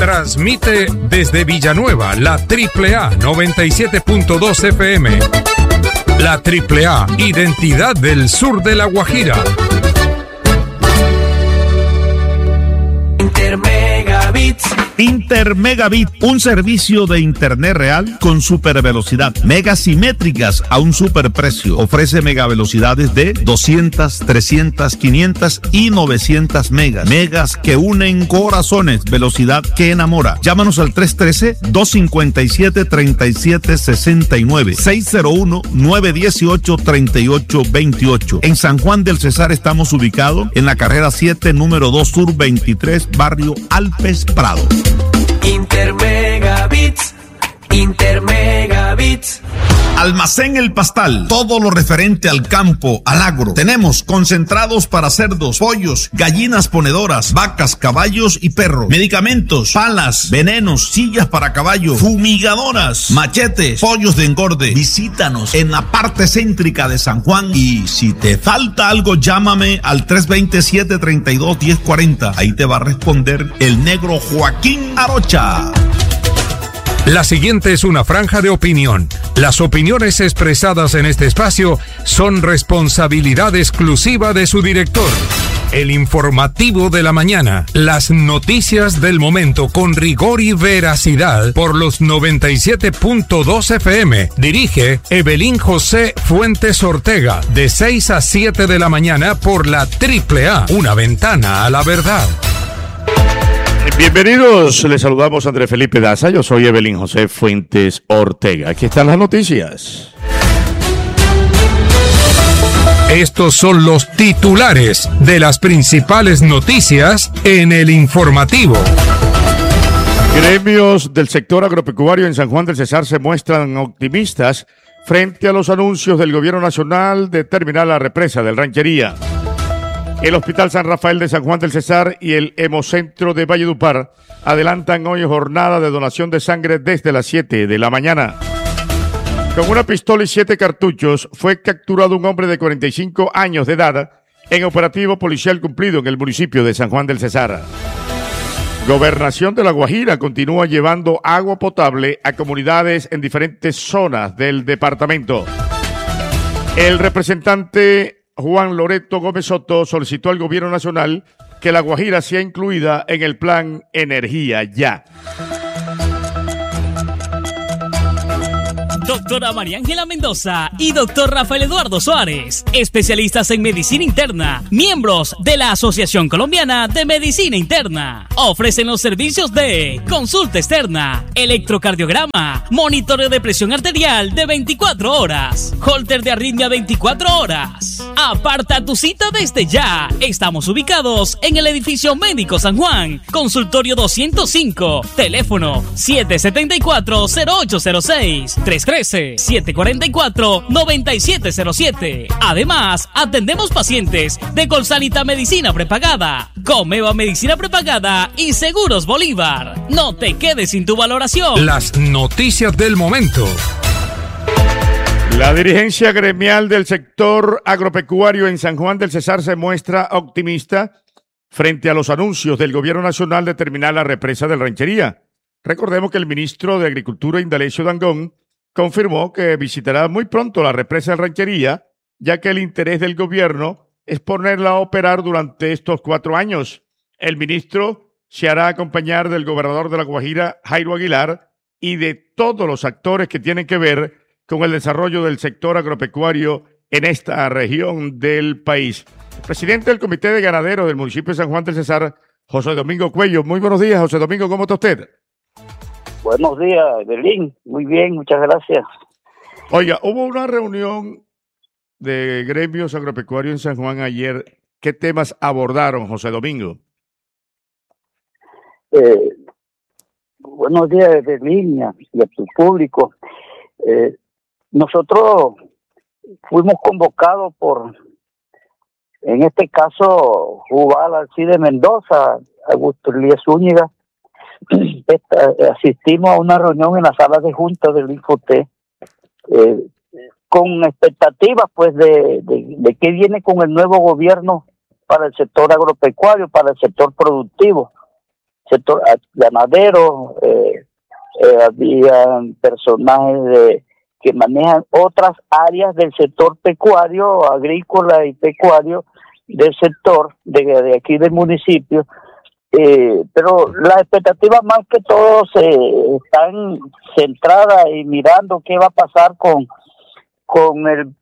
Transmite desde Villanueva la AAA 97.2 FM. La AAA, identidad del sur de La Guajira. Intermegabit, un servicio de internet real con supervelocidad, megas simétricas a un superprecio. Ofrece megavelocidades de 200, 300, 500 y 900 megas. Megas que unen corazones, velocidad que enamora. Llámanos al 313-257-3769, 601-918-3828. En San Juan del Cesar estamos ubicados en la carrera 7, número 2 Sur 23, barrio Alpes Prado. Intermegabits. Almacén El Pastal, todo lo referente al campo, al agro. Tenemos concentrados para cerdos, pollos, gallinas ponedoras, vacas, caballos y perros. Medicamentos, palas, venenos, sillas para caballo, fumigadoras, machetes, pollos de engorde. Visítanos en la parte céntrica de San Juan y si te falta algo, llámame al 327-32-1040. Ahí te va a responder el negro Joaquín Arocha. La siguiente es una franja de opinión. Las opiniones expresadas en este espacio son responsabilidad exclusiva de su director. El informativo de la mañana. Las noticias del momento con rigor y veracidad por los 97.2 FM. Dirige Evelyn José Fuentes Ortega de 6 a 7 de la mañana por la AAA. Una ventana a la verdad. Bienvenidos, les saludamos Andrés Felipe Daza, yo soy Evelyn José Fuentes Ortega. Aquí están las noticias. Estos son los titulares de las principales noticias en el informativo. Gremios del sector agropecuario en San Juan del Cesar se muestran optimistas frente a los anuncios del gobierno nacional de terminar la represa del Ranchería. El Hospital San Rafael de San Juan del Cesar y el Hemocentro de Valledupar adelantan hoy jornada de donación de sangre desde las 7 de la mañana. Con una pistola y 7 cartuchos fue capturado un hombre de 45 años de edad en operativo policial cumplido en el municipio de San Juan del Cesar. Gobernación de La Guajira continúa llevando agua potable a comunidades en diferentes zonas del departamento. El representante Juan Loreto Gómez Soto solicitó al gobierno nacional que La Guajira sea incluida en el plan Energía Ya. Doctora María Ángela Mendoza y doctor Rafael Eduardo Suárez, especialistas en medicina interna, miembros de la Asociación Colombiana de Medicina Interna. Ofrecen los servicios de consulta externa, electrocardiograma, monitoreo de presión arterial de 24 horas, holter de arritmia 24 horas. Aparta tu cita desde ya. Estamos ubicados en el edificio Médico San Juan, consultorio 205, teléfono 774-0806, 313-744-9707. Además, atendemos pacientes de Colsanita Medicina Prepagada, Comeva Medicina Prepagada y Seguros Bolívar. No te quedes sin tu valoración. Las noticias del momento. La dirigencia gremial del sector agropecuario en San Juan del Cesar se muestra optimista frente a los anuncios del gobierno nacional de terminar la represa del Ranchería. Recordemos que el ministro de Agricultura, Indalecio Dangond, confirmó que visitará muy pronto la represa del Ranchería, ya que el interés del gobierno es ponerla a operar durante estos 4 años. El ministro se hará acompañar del gobernador de La Guajira, Jairo Aguilar, y de todos los actores que tienen que ver con el desarrollo del sector agropecuario en esta región del país. El presidente del Comité de Ganaderos del municipio de San Juan del Cesar, José Domingo Cuello. Muy buenos días, José Domingo, ¿cómo está usted? Buenos días, Berlín. Muy bien, muchas gracias. Oiga, hubo una reunión de gremios agropecuarios en San Juan ayer. ¿Qué temas abordaron, José Domingo? Buenos días, Berlín, y a tu público. Nosotros fuimos convocados por, en este caso, Jubal Alcide Mendoza, Augusto Elías Zúñiga. Asistimos a una reunión en la sala de junta del Infoté con expectativas pues de qué viene con el nuevo gobierno para el sector agropecuario, para el sector productivo. sector ganadero, había personajes que manejan otras áreas del sector pecuario, agrícola y pecuario del sector de aquí del municipio. Pero las expectativas más que todo están centradas y mirando qué va a pasar con el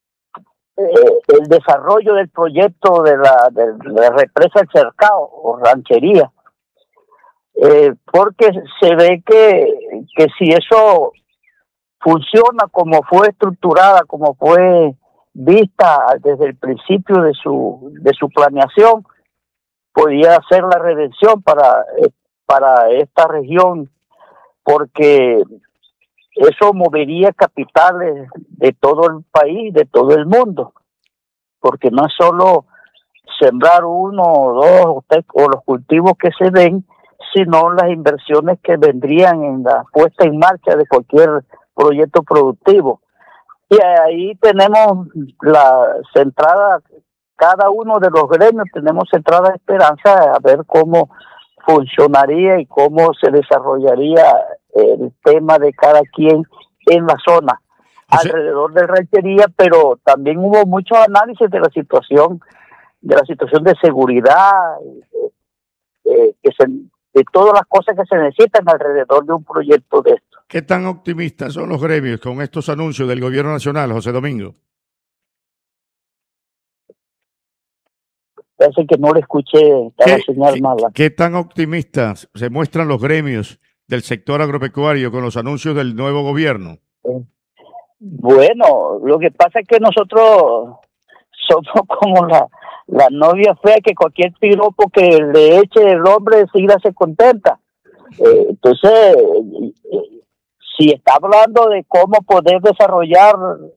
desarrollo del proyecto de la represa El Cercado o ranchería, porque se ve que si eso funciona como fue estructurada, como fue vista desde el principio de su planeación, podía ser la redención para esta región, porque eso movería capitales de todo el país, de todo el mundo, porque no es solo sembrar uno o dos o los cultivos que se den, sino las inversiones que vendrían en la puesta en marcha de cualquier proyecto productivo. Y ahí tenemos la centrada, cada uno de los gremios tenemos centrada esperanza a ver cómo funcionaría y cómo se desarrollaría el tema de cada quien en la zona alrededor de ranchería, pero también hubo mucho análisis de la situación de seguridad, de todas las cosas que se necesitan alrededor de un proyecto de esto. ¿Qué tan optimistas son los gremios con estos anuncios del gobierno nacional, José Domingo? Parece que no le escuché, estaba la señal mala. ¿Qué tan optimistas se muestran los gremios del sector agropecuario con los anuncios del nuevo gobierno? Bueno, lo que pasa es que nosotros somos como la novia fea, que cualquier piropo que le eche el hombre enseguida se contenta. Entonces, si está hablando de cómo poder desarrollar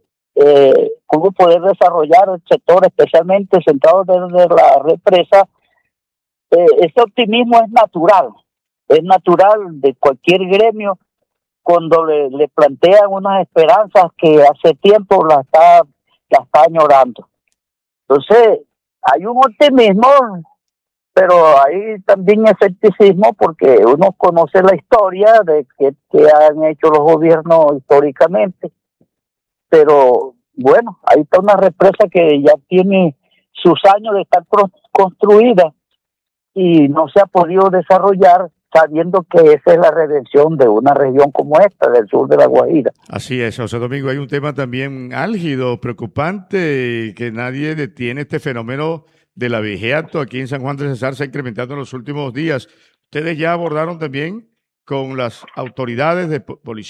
el sector, especialmente centrado desde la represa, ese optimismo es natural de cualquier gremio cuando le plantean unas esperanzas que hace tiempo la está añorando. Entonces, hay un optimismo, pero hay también escepticismo, porque uno conoce la historia de que han hecho los gobiernos históricamente. Pero bueno, ahí está una represa que ya tiene sus años de estar construida y no se ha podido desarrollar, sabiendo que esa es la redención de una región como esta, del sur de La Guajira. Así es, José Domingo. Hay un tema también álgido, preocupante, que nadie detiene este fenómeno del abigeato aquí en San Juan del Cesar. Se ha incrementado en los últimos días. Ustedes ya abordaron también con las autoridades de policía